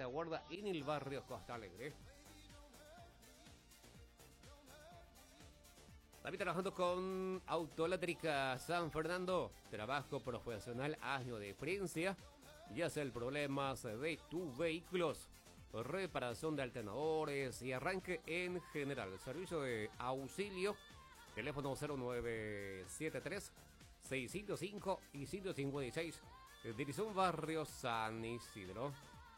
Guarda en el barrio Costa Alegre. También trabajando con Autoeléctrica San Fernando, trabajo profesional, año de experiencia, ya sea el problema de tus vehículos, reparación de alternadores y arranque en general. Servicio de auxilio, teléfono 0973 605 y 156, dirección Barrio San Isidro.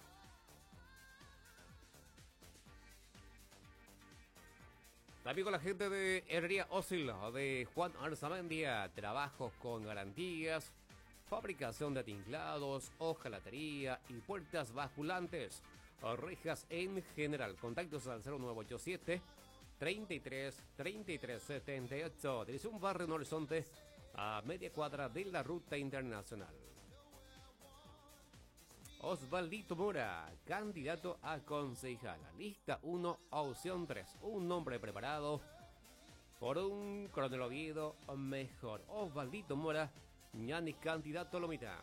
También con la gente de Herrería Ósil de Juan Arzamendia, trabajos con garantías, fabricación de tinklados, hojalatería y puertas basculantes, rejas en general. Contactos al 0987 33 33 78, dirección Barrio Horizonte, a media cuadra de la ruta internacional. Osvaldito Mora, candidato a concejal. Lista 1, opción 3. Un nombre preparado por un Coronel Oviedo mejor. Osvaldito Mora, ñani candidato Lomita.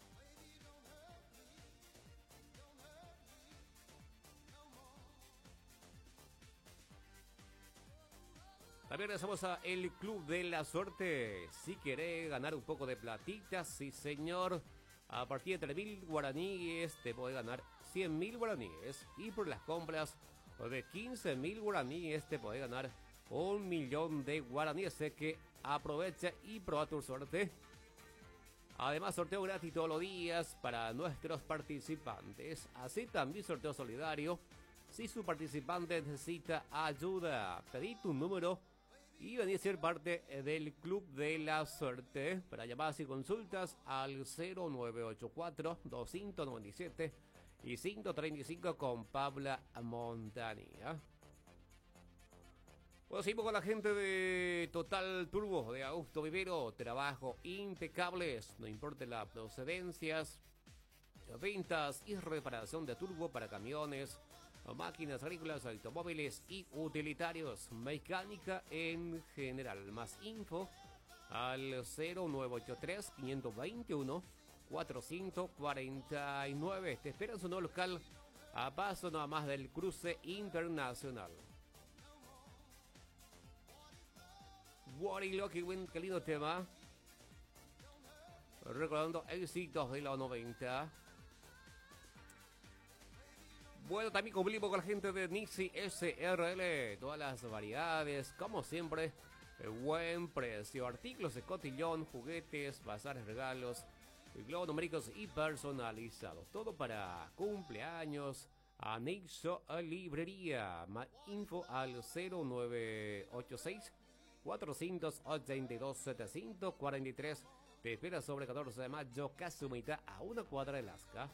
También regresamos a el Club de la Suerte. Si querés ganar un poco de platita, sí señor. A partir de 3.000 guaraníes te puede ganar 100.000 guaraníes. Y por las compras de 15.000 guaraníes te puede ganar 1.000.000 de guaraníes. Así que aprovecha y prueba tu suerte. Además, sorteo gratis todos los días para nuestros participantes. Así también sorteo solidario. Si su participante necesita ayuda, pedí tu número y venir a ser parte del Club de la Suerte. Para llamadas y consultas al 0984 297 y 135 con Paula Montanía. Bueno, seguimos con la gente de Total Turbo de Augusto Vivero. Trabajo impecables, no importa las procedencias, ventas y reparación de turbo para camiones, máquinas agrícolas, automóviles y utilitarios, mecánica en general. Más info al 0983 521 449. Te espera en su nuevo local a paso nada más del cruce internacional. Wally Lockywin, qué lindo tema. Recordando éxitos de los 90. Bueno, también cumplimos con la gente de Nixie SRL. Todas las variedades, como siempre, buen precio. Artículos de cotillón, juguetes, bazares, regalos, globos numéricos y personalizados. Todo para cumpleaños. Anexo a librería. Más info al 0986 482 743. Te espera sobre 14 de mayo, Casumita, a una cuadra de Lasca.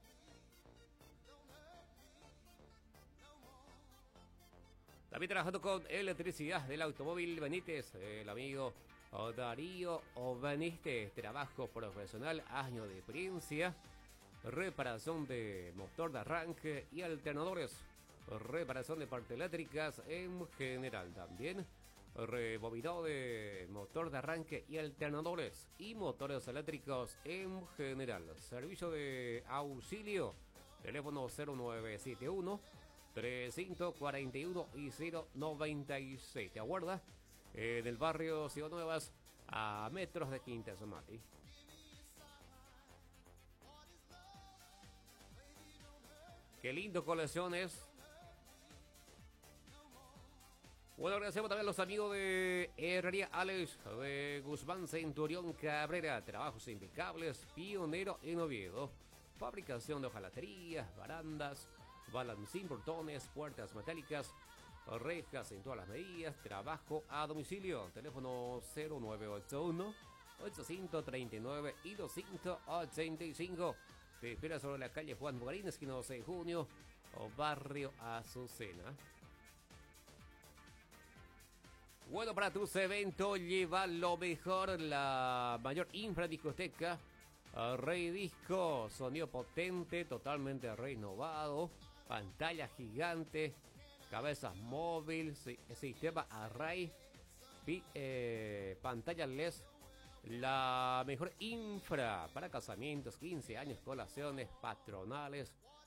También trabajando con electricidad del automóvil Benítez, el amigo Darío Benítez. Trabajo profesional, año de experiencia, reparación de motor de arranque y alternadores, reparación de partes eléctricas en general. También rebobinado de motor de arranque y alternadores y motores eléctricos en general. Servicio de auxilio, teléfono 0971 341 y 096. Te aguarda del barrio Ciudad Nuevas, a metros de Quinta Somati. Qué lindo colecciones. Bueno, agradecemos también a los amigos de Herrería Alex de Guzmán Centurión Cabrera. Trabajos impecables, pionero en Oviedo. Fabricación de hojalaterías, barandas, balancín, portones, puertas metálicas, rejas en todas las medidas. Trabajo a domicilio. Teléfono 0981 839 y 285. Te espera sobre la calle Juan Bugarín, esquina 12 de junio, o barrio Azucena. Bueno, para tus eventos lleva lo mejor, la mayor infradiscoteca, Rey Disco, sonido potente, totalmente renovado, pantalla gigante, cabezas móviles, sistema array, pantalla LED, la mejor infra para casamientos, 15 años, colaciones, patronales,